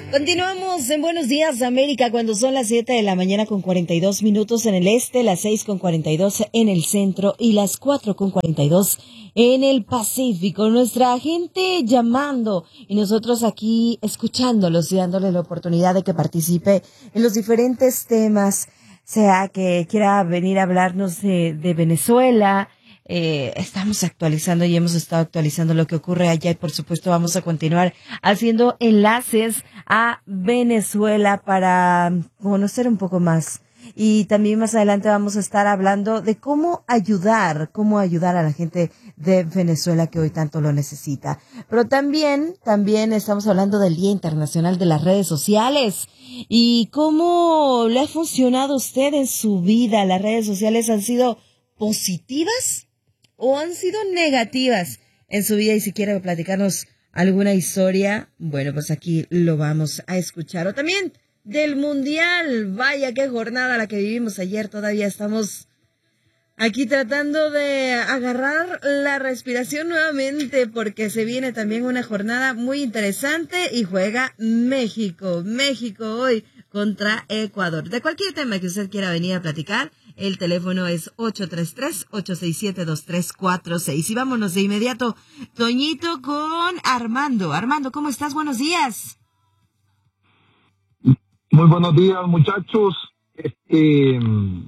Continuamos en Buenos Días América cuando son las 7 de la mañana con 42 minutos en el este, las 6 con 42 en el centro y las 4 con 42 en el Pacífico. Nuestra gente llamando y nosotros aquí escuchándolos y dándole la oportunidad de que participe en los diferentes temas, sea que quiera venir a hablarnos de Venezuela. Estamos actualizando y hemos estado actualizando lo que ocurre allá y por supuesto vamos a continuar haciendo enlaces a Venezuela para conocer un poco más. Y también más adelante vamos a estar hablando de cómo ayudar a la gente de Venezuela que hoy tanto lo necesita. Pero también estamos hablando del Día Internacional de las Redes Sociales y cómo le ha funcionado a usted en su vida. ¿Las redes sociales han sido positivas o han sido negativas en su vida? Y si quiere platicarnos alguna historia, bueno, pues aquí lo vamos a escuchar. O también del Mundial, vaya qué jornada la que vivimos ayer, todavía estamos aquí tratando de agarrar la respiración nuevamente porque se viene también una jornada muy interesante y juega México hoy contra Ecuador. De cualquier tema que usted quiera venir a platicar, el teléfono es 833-867-2346. Y vámonos de inmediato, Toñito, con Armando. Armando, ¿cómo estás? Buenos días. Muy buenos días, muchachos. Qué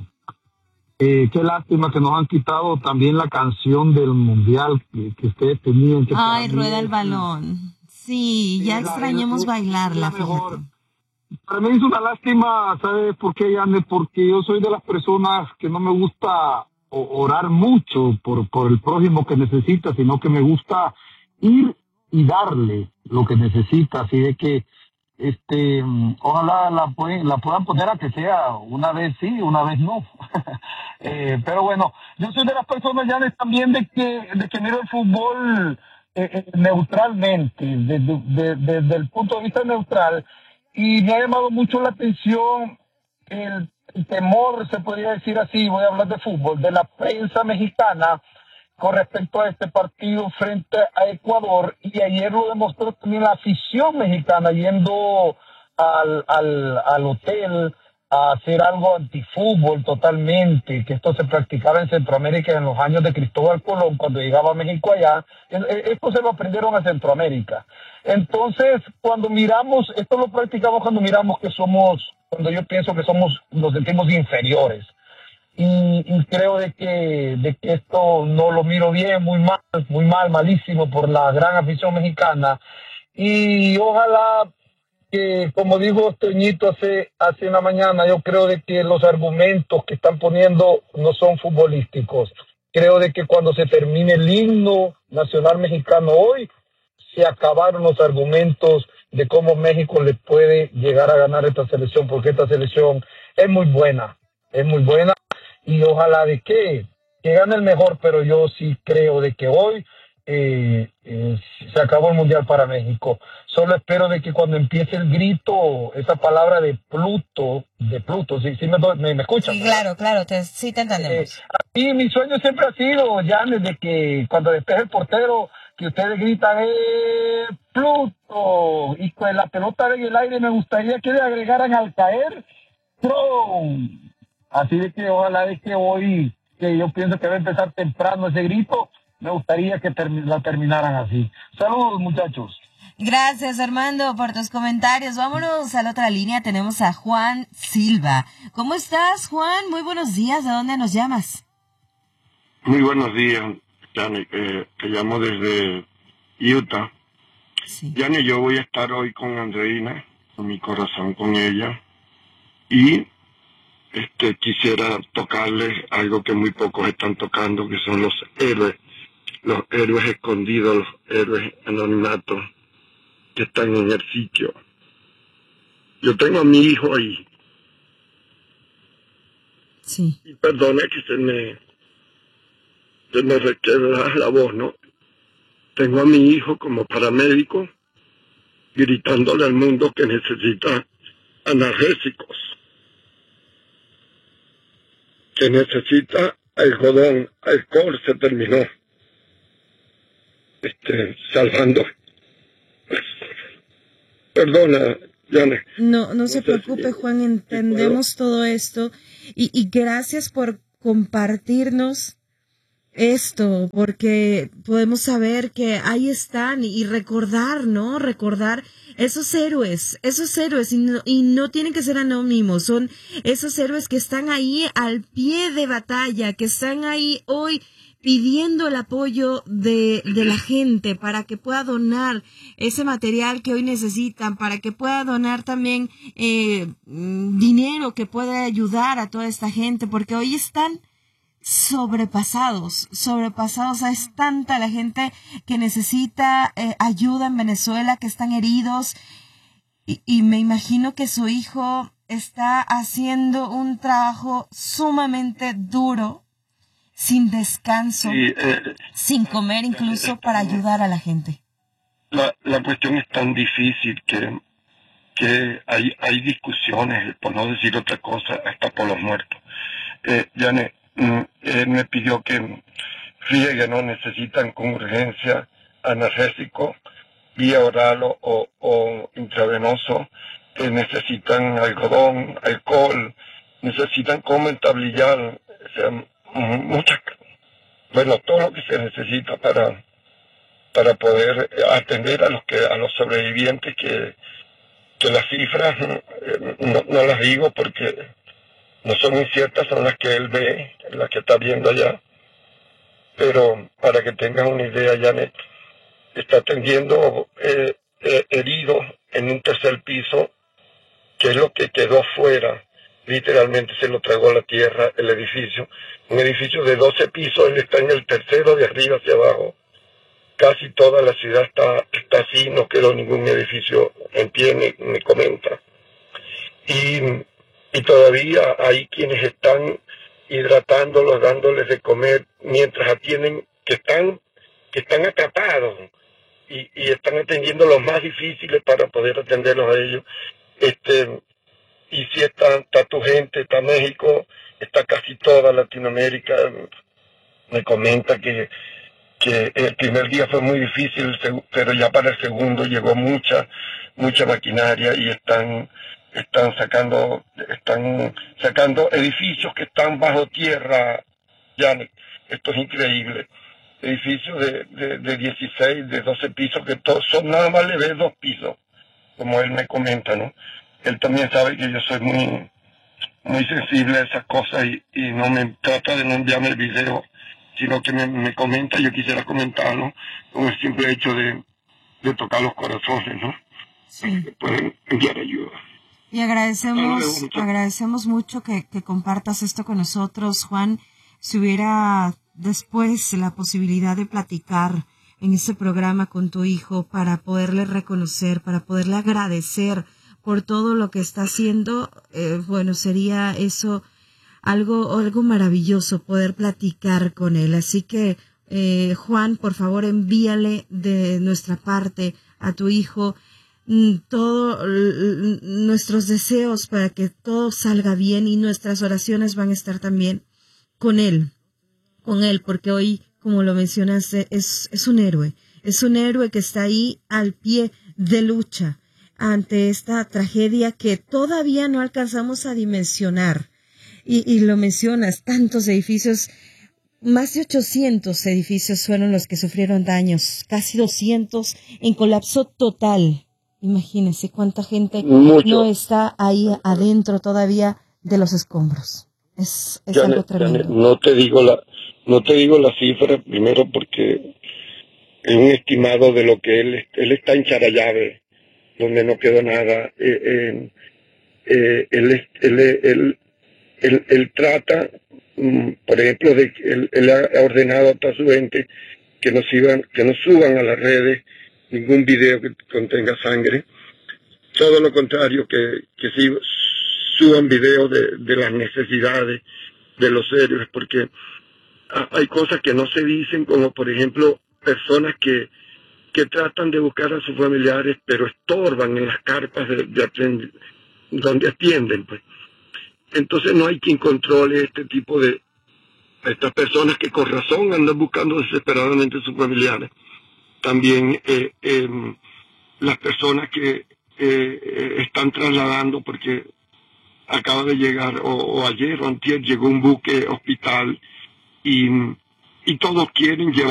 lástima que nos han quitado también la canción del Mundial que ustedes tenían. Que ay, rueda el balón. Sí, ya extrañamos bailarla, fíjate. Para mí es una lástima, ¿sabes por qué, Yane? Porque yo soy de las personas que no me gusta orar mucho por el prójimo que necesita, sino que me gusta ir y darle lo que necesita. Así de que ojalá la puedan poner a que sea una vez sí, una vez no. Pero bueno, yo soy de las personas, Yane, también de que miro el fútbol neutralmente, desde el punto de vista neutral. Y me ha llamado mucho la atención el temor, se podría decir así, voy a hablar de fútbol, de la prensa mexicana con respecto a este partido frente a Ecuador. Y ayer lo demostró también la afición mexicana yendo al hotel a hacer algo antifútbol totalmente, que esto se practicaba en Centroamérica en los años de Cristóbal Colón, cuando llegaba a México allá. Esto se lo aprendieron a Centroamérica. Entonces, cuando miramos, esto lo practicamos cuando miramos cuando yo pienso que nos sentimos inferiores. Y creo de que esto no lo miro bien, muy mal, malísimo por la gran afición mexicana. Y ojalá que, como dijo Toñito hace una mañana, yo creo de que los argumentos que están poniendo no son futbolísticos. Creo de que cuando se termine el himno nacional mexicano hoy, se acabaron los argumentos de cómo México le puede llegar a ganar esta selección, porque esta selección es muy buena, y ojalá de que gane el mejor, pero yo sí creo de que hoy se acabó el Mundial para México. Solo espero de que cuando empiece el grito, esa palabra de Pluto, ¿sí me escuchan? Sí, claro, sí te entendemos. A mí mi sueño siempre ha sido, ya desde que cuando despeje el portero, que ustedes gritan, Pluto, y con la pelota en el aire me gustaría que le agregaran al caer, ¡Tron! Así de que ojalá de que hoy, que yo pienso que va a empezar temprano ese grito, me gustaría que la terminaran así. Saludos, muchachos. Gracias, Armando, por tus comentarios. Vámonos a la otra línea. Tenemos a Juan Silva. ¿Cómo estás, Juan? Muy buenos días. ¿De dónde nos llamas? Muy buenos días, Yani. Te llamo desde Utah. Sí. Yani, yo voy a estar hoy con Andreina, con mi corazón con ella. Y quisiera tocarles algo que muy pocos están tocando, que son los héroes escondidos, los héroes anonimatos que están en el sitio. Yo tengo a mi hijo ahí. Sí. Y perdone que se me requiebra la voz, ¿no? Tengo a mi hijo como paramédico gritándole al mundo que necesita analgésicos, que necesita algodón, alcohol, se terminó. Salvando. Perdona, Janet. No se preocupe, Juan, entendemos todo esto y gracias por compartirnos esto, porque podemos saber que ahí están y recordar, ¿no? Recordar esos héroes y no tienen que ser anónimos, son esos héroes que están ahí al pie de batalla, que están ahí hoy pidiendo el apoyo de la gente para que pueda donar ese material que hoy necesitan, para que pueda donar también dinero que pueda ayudar a toda esta gente, porque hoy están sobrepasados, es tanta la gente que necesita ayuda en Venezuela, que están heridos y me imagino que su hijo está haciendo un trabajo sumamente duro, sin descanso, Sí, sin comer incluso para ayudar a la gente. la cuestión es tan difícil que hay discusiones, por no decir otra cosa, hasta por los muertos. Janet, él me pidió que friegue, ¿no? Necesitan con urgencia analgésico, vía oral o intravenoso, necesitan algodón, alcohol, necesitan como entablillar, o sea, todo lo que se necesita para poder atender a los sobrevivientes, que las cifras no las digo porque no son inciertas, son las que él ve, las que está viendo allá. Pero para que tengas una idea, Janet, está atendiendo heridos en un tercer piso, que es lo que quedó fuera. Literalmente se lo tragó la tierra, el edificio. Un edificio de 12 pisos, él está en el tercero de arriba hacia abajo. Casi toda la ciudad está así, no quedó ningún edificio en pie, me comenta. Y todavía hay quienes están hidratándolos, dándoles de comer, mientras atienden, que están atrapados y están atendiendo los más difíciles para poder atenderlos a ellos. Y si está tu gente, está México, está casi toda Latinoamérica. Me comenta que el primer día fue muy difícil, pero ya para el segundo llegó mucha maquinaria y están sacando edificios que están bajo tierra, Janet. Esto es increíble. Edificios de 16, de 12 pisos, que todos son, nada más le ves 2 pisos, como él me comenta, ¿no? Él también sabe que yo soy muy sensible a esas cosas y no me trata de no enviarme el video, sino que me comenta. Yo quisiera comentarlo con el simple hecho de tocar los corazones, ¿no? Sí. Que pueden enviar ayuda. Y agradecemos mucho que compartas esto con nosotros, Juan. Si hubiera después la posibilidad de platicar en ese programa con tu hijo para poderle reconocer, para poderle agradecer por todo lo que está haciendo, sería eso algo maravilloso, poder platicar con él. Así que, Juan, por favor, envíale de nuestra parte a tu hijo todos nuestros deseos para que todo salga bien, y nuestras oraciones van a estar también con él, porque hoy, como lo mencionaste, es un héroe que está ahí al pie de lucha ante esta tragedia que todavía no alcanzamos a dimensionar. Y lo mencionas, tantos edificios, más de 800 edificios fueron los que sufrieron daños, casi 200 en colapso total. Imagínense cuánta gente no está ahí adentro todavía de los escombros. Es algo tremendo. No te digo la cifra, primero porque es un estimado de lo que él está en Charallave, donde no quedó nada. Él trata, por ejemplo, él ha ordenado a toda su gente que no suban a las redes ningún video que contenga sangre. Todo lo contrario, que sí suban videos de las necesidades de los héroes, porque hay cosas que no se dicen, como por ejemplo personas que tratan de buscar a sus familiares, pero estorban en las carpas donde atienden, pues. Entonces no hay quien controle este tipo de estas personas que con razón andan buscando desesperadamente a sus familiares. También las personas que están trasladando porque acaba de llegar, o ayer o antier llegó un buque hospital y todos quieren llevar